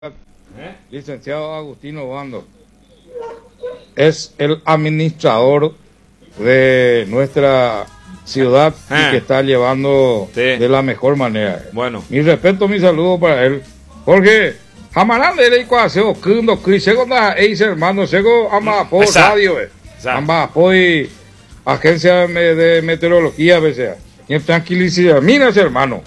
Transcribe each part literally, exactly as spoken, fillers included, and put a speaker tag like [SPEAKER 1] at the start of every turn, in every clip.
[SPEAKER 1] ¿Eh? Licenciado Agustino Obando es el administrador de nuestra ciudad
[SPEAKER 2] ah.
[SPEAKER 1] y que está llevando sí. de la mejor manera.
[SPEAKER 2] Bueno.
[SPEAKER 1] Mi respeto, mi saludo para él. Porque Jamarande le cuaseo kundo crisego da eis hermano sego ama por radio eh. Amba apoy agencia de meteorología a veces. Y tranquilidad, mira hermano.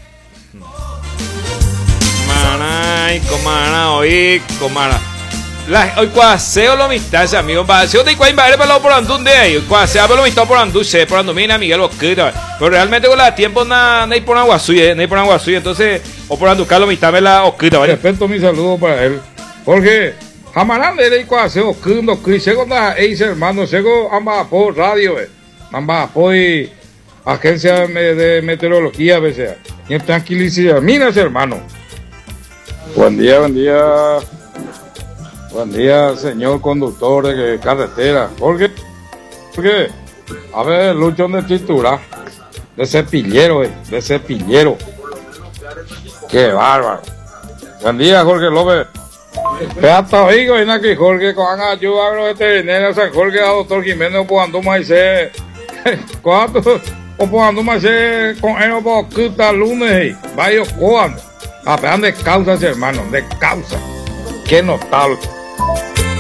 [SPEAKER 2] Ay, comara, hoy, comara. La, hoy cuaseo lo mistas, amigo. Si te cuál invade para lo por andún de ahí. Cuaseo lo mistas por andún, se por andún, mira, Miguel, lo que pero realmente con la tiempo na, na hay por agua suya, na hay por agua suya, entonces, o por andún, lo mistas, me la oscura, ¿vale?
[SPEAKER 1] Respeto mi saludo para él. Porque Jamarande le cuaseo, kundo, crisego da eis hermano, sego amba por radio, eh. Amba apoy agencia de meteorología a veces. Y tranquilidad, mira, hermano. Buen día, buen día. Buen día, señor conductor de carretera. ¿Por qué? ¿Por qué? A ver, luchón de tintura. De cepillero, eh. De cepillero. Qué bárbaro. Buen día, Jorge López. Hasta hoy, en que Jorge, con ayuda agroveterinaria San Jorge, a doctor Jiménez, cuando más se. ¿Cuánto? O cuando más se. Con él, poquita lunes, vaya cuando. Ah, pero de causa, hermano, de causa. Qué notable.